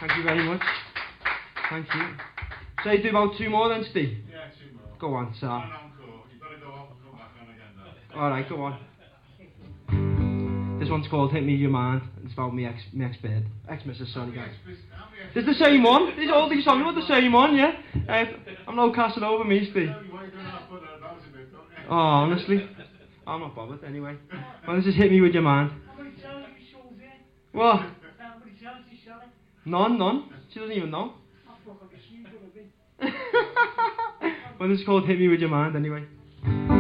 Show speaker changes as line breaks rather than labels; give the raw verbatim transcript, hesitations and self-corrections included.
Thank you very much. Thank you. So you do about two more then, Steve?
Yeah, two more.
Go on, sir.
One encore. You've got to go off and come back on again though.
Alright, go on. This one's called Hit Me Your Mind. It's about me ex, me ex-bed. Ex-missus, sorry guys. It's the same one. These all these songs are the same one, yeah? Uh, I'm no casting over me, Steve. Oh, honestly. I'm not bothered anyway. Well, this is Hit Me With Your Mind. What? None, none. She doesn't even know. Well, this is called Hit Me With Your Mind anyway.